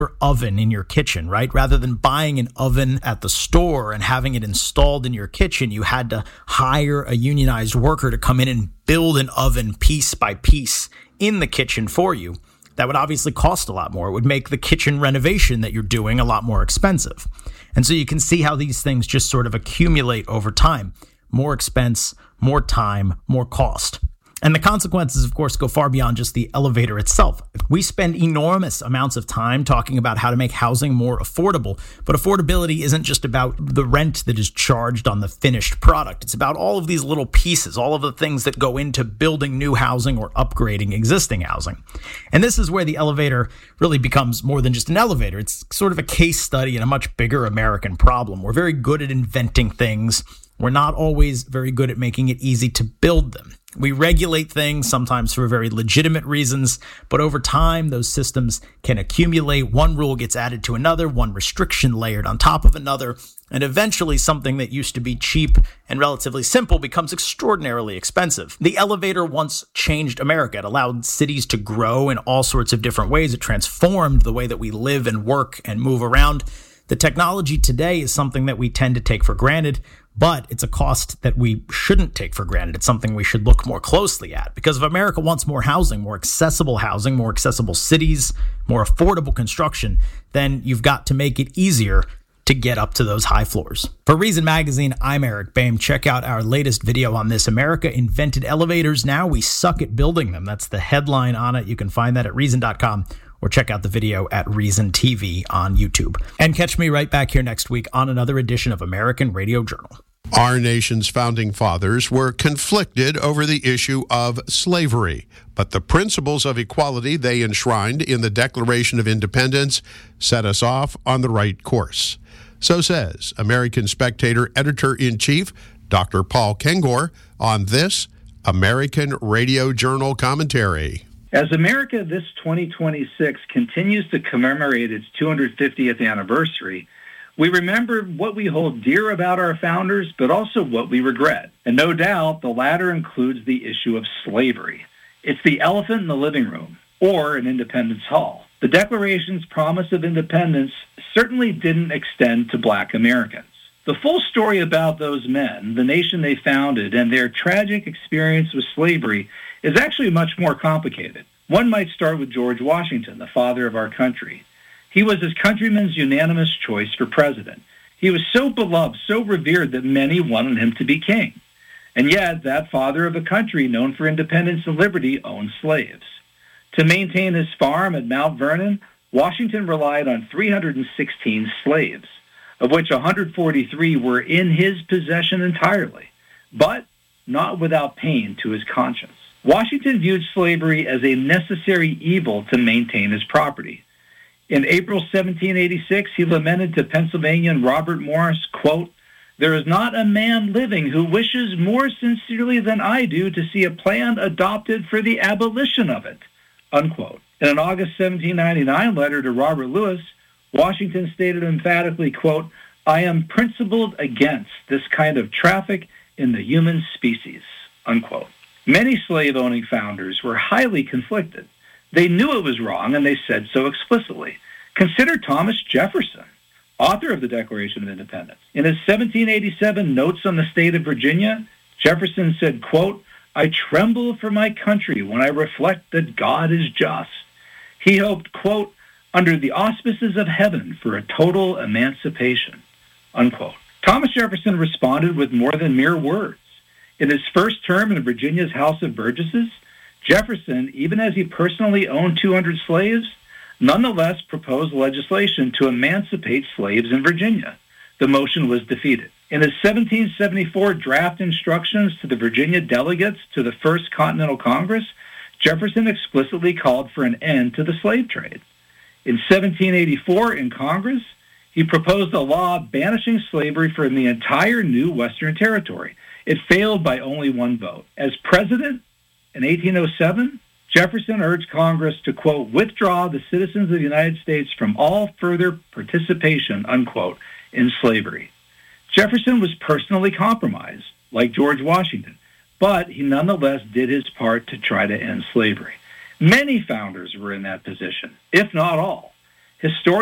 oven in your kitchen, right? Rather than buying an oven at the store and having it installed in your kitchen, you had to hire a unionized worker to come in and build an oven piece by piece in the kitchen for you. That would obviously cost a lot more. It would make the kitchen renovation that you're doing a lot more expensive. And so you can see how these things just sort of accumulate over time. More expense, more time, more cost. And the consequences, of course, go far beyond just the elevator itself. We spend enormous amounts of time talking about how to make housing more affordable, but affordability isn't just about the rent that is charged on the finished product. It's about all of these little pieces, all of the things that go into building new housing or upgrading existing housing. And this is where the elevator really becomes more than just an elevator. It's sort of a case study in a much bigger American problem. We're very good at inventing things. We're not always very good at making it easy to build them. We regulate things, sometimes for very legitimate reasons, but over time, those systems can accumulate. One rule gets added to another, one restriction layered on top of another, and eventually something that used to be cheap and relatively simple becomes extraordinarily expensive. The elevator once changed America. It allowed cities to grow in all sorts of different ways. It transformed the way that we live and work and move around. The technology today is something that we tend to take for granted, but it's a cost that we shouldn't take for granted. It's something we should look more closely at, because if America wants more accessible cities, more affordable construction, then you've got to make it easier to get up to those high floors. For Reason Magazine, I'm Eric Boehm. Check out our latest video on this. America invented elevators. Now we suck at building them. That's the headline on it. You can find that at reason.com. or check out the video at Reason TV on YouTube. And catch me right back here next week on another edition of American Radio Journal. Our nation's founding fathers were conflicted over the issue of slavery, but the principles of equality they enshrined in the Declaration of Independence set us off on the right course. So says American Spectator Editor-in-Chief Dr. Paul Kengor on this American Radio Journal commentary. As America this 2026 continues to commemorate its 250th anniversary, we remember what we hold dear about our founders, but also what we regret. And no doubt, the latter includes the issue of slavery. It's the elephant in the living room, or in Independence Hall. The Declaration's promise of independence certainly didn't extend to Black Americans. The full story about those men, the nation they founded, and their tragic experience with slavery is actually much more complicated. One might start with George Washington, the father of our country. He was his countrymen's unanimous choice for president. He was so beloved, so revered that many wanted him to be king. And yet, that father of a country known for independence and liberty owned slaves. To maintain his farm at Mount Vernon, Washington relied on 316 slaves, of which 143 were in his possession entirely, but not without pain to his conscience. Washington viewed slavery as a necessary evil to maintain his property. In April 1786, he lamented to Pennsylvanian Robert Morris, quote, "There is not a man living who wishes more sincerely than I do to see a plan adopted for the abolition of it," unquote. In an August 1799 letter to Robert Lewis, Washington stated emphatically, quote, "I am principled against this kind of traffic in the human species," unquote. Many slave-owning founders were highly conflicted. They knew it was wrong, and they said so explicitly. Consider Thomas Jefferson, author of the Declaration of Independence. In his 1787 Notes on the State of Virginia, Jefferson said, quote, "I tremble for my country when I reflect that God is just." He hoped, quote, "under the auspices of heaven for a total emancipation," unquote. Thomas Jefferson responded with more than mere words. In his first term in Virginia's House of Burgesses, Jefferson, even as he personally owned 200 slaves, nonetheless proposed legislation to emancipate slaves in Virginia. The motion was defeated. In his 1774 draft instructions to the Virginia delegates to the First Continental Congress, Jefferson explicitly called for an end to the slave trade. In 1784 in Congress, he proposed a law banishing slavery from the entire new Western Territory. It failed by only one vote. As president in 1807, Jefferson urged Congress to, quote, "withdraw the citizens of the United States from all further participation," unquote, in slavery. Jefferson was personally compromised, like George Washington, but he nonetheless did his part to try to end slavery. Many founders were in that position, if not all. Historians